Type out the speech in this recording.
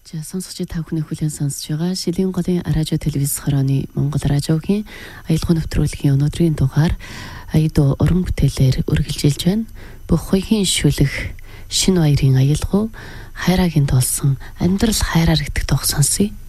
Сонсогч та бүхний хүлээн сонсож байгаа Шилийн голын радио телевиз хорооны Монгол радиогийн аялал нэвтрүүлгийн өнөөдрийн дугаар аяд уран бүтээлээр үргэлжилж байна. Бүх хоёрын шүлэх шинэ баярын аялал хайраагийн толсон амьдрал хайраар итгэх тох сонсъё.